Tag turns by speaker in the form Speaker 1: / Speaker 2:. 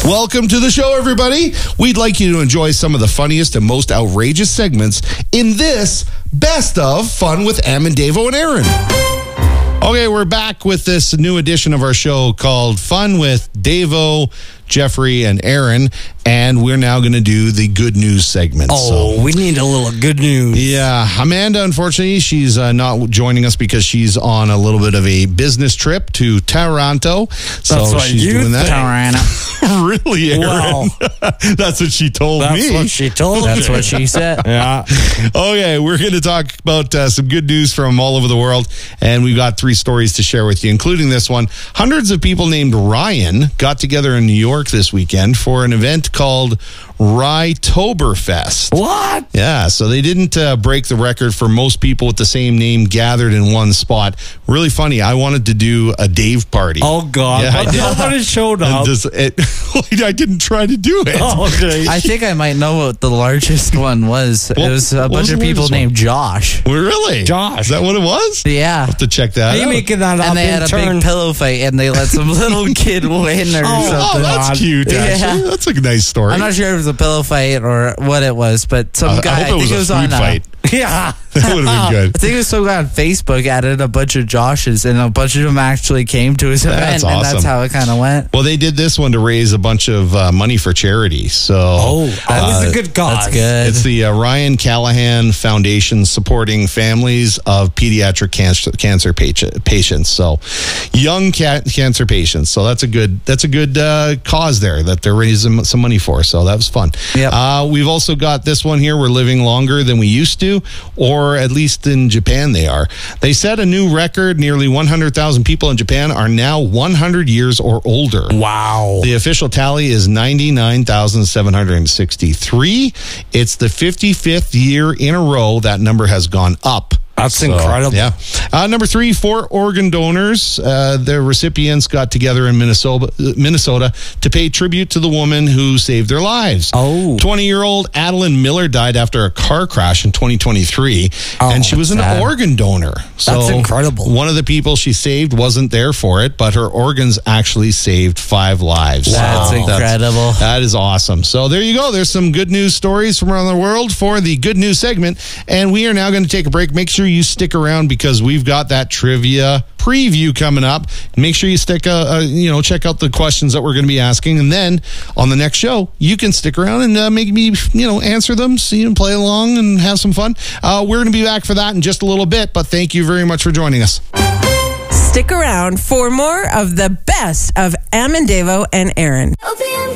Speaker 1: Welcome to the show, everybody. We'd like you to enjoy some of the funniest and most outrageous segments in this Best of Fun with Am and Davo and Aaron. Okay, we're back with this new edition of our show called Fun with Davo, Jeffrey, and Aaron, and we're now going to do the good news segment.
Speaker 2: We need a little good news.
Speaker 1: Yeah, Amanda, unfortunately, she's not joining us because she's on a little bit of a business trip to Toronto.
Speaker 2: That's what
Speaker 1: she's
Speaker 2: you
Speaker 1: doing that.
Speaker 2: Toronto.
Speaker 1: Really, Aaron?
Speaker 2: Wow.
Speaker 1: That's what she told me.
Speaker 2: That's what she told me.
Speaker 3: That's what she said.
Speaker 2: Yeah.
Speaker 1: Okay, we're going to talk about some good news from all over the world, and we've got 3 stories to share with you, including this one. Hundreds of people named Ryan got together in New York this weekend for an event called Rytoberfest.
Speaker 2: What?
Speaker 1: Yeah, so they didn't break the record for most people with the same name gathered in one spot. Really funny. I wanted to do a Dave party.
Speaker 2: Oh, God.
Speaker 1: Yeah, I
Speaker 2: But
Speaker 1: did.
Speaker 2: nobody showed up.
Speaker 1: I didn't try to do it.
Speaker 2: Oh, okay.
Speaker 3: I think I might know what the largest one was.
Speaker 1: Well,
Speaker 3: It was a
Speaker 1: what
Speaker 3: bunch
Speaker 1: was
Speaker 3: of
Speaker 1: the
Speaker 3: people
Speaker 1: largest
Speaker 3: named Josh.
Speaker 1: Well, really?
Speaker 2: Josh.
Speaker 1: Is that what it was?
Speaker 3: Yeah.
Speaker 1: I'll have to check that
Speaker 2: Are you
Speaker 1: out.
Speaker 2: making that up
Speaker 3: And they
Speaker 2: in
Speaker 3: had a
Speaker 2: turn?
Speaker 3: big pillow fight, and they let some little kid win or
Speaker 1: Oh,
Speaker 3: something.
Speaker 1: that's cute, actually.
Speaker 3: Yeah.
Speaker 1: That's a nice story.
Speaker 3: I'm not sure if it was a pillow fight or what it was, but some guy.
Speaker 1: I hope it was a food fight.
Speaker 2: Yeah.
Speaker 1: That would have been
Speaker 3: I
Speaker 1: good.
Speaker 3: think it was some guy on Facebook added a bunch of Joshes, and a bunch of them actually came to his event,
Speaker 1: That's
Speaker 3: and
Speaker 1: awesome.
Speaker 3: that's how it kind of went.
Speaker 1: Well, they did this one to raise a bunch of money for charity. So,
Speaker 2: That was a good cause.
Speaker 3: That's good.
Speaker 1: it's the Ryan Callahan Foundation supporting families of pediatric cancer patients. So, young cancer patients. So that's a good cause there that they're raising some money for. So that was fun.
Speaker 3: Yep.
Speaker 1: We've also got this one here. We're living longer than we used to, or at least in Japan they are. They set a new record. Nearly 100,000 people in Japan are now 100 years or older.
Speaker 2: Wow.
Speaker 1: The official tally is 99,763. It's the 55th year in a row that number has gone up.
Speaker 2: That's incredible.
Speaker 1: Yeah. Number 3, 4 organ donors. The recipients got together in Minnesota to pay tribute to the woman who saved their lives.
Speaker 2: Oh.
Speaker 1: 20-year-old Adeline Miller died after a car crash in 2023, and she was an
Speaker 3: sad.
Speaker 1: organ donor.
Speaker 2: That's incredible.
Speaker 1: One of the people she saved wasn't there for it, but her organs actually saved 5 lives.
Speaker 3: That's incredible.
Speaker 1: That is awesome. So there you go. There's some good news stories from around the world for the good news segment. And we are now going to take a break. Make sure you stick around because we've got that trivia preview coming up. Make sure you check out the questions that we're going to be asking. And then on the next show, you can stick around and make me, answer them, see and play along and have some fun. We're going to be back for that in just a little bit. But thank you very much for joining us.
Speaker 4: Stick around for more of the best of Am and Davo and Aaron.
Speaker 5: OPM